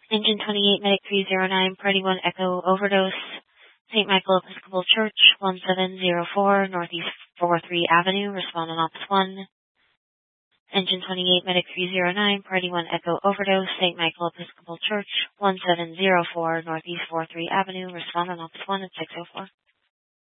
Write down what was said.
Engine 28, Medic 309, Party 1 Echo Overdose, St. Michael Episcopal Church, 1704 Northeast 43 Avenue, respond on Ops 1. Engine 28, Medic 309, Party 1 Echo Overdose, St. Michael Episcopal Church, 1704 Northeast 43 Avenue, respond on Ops 1 at 6:04.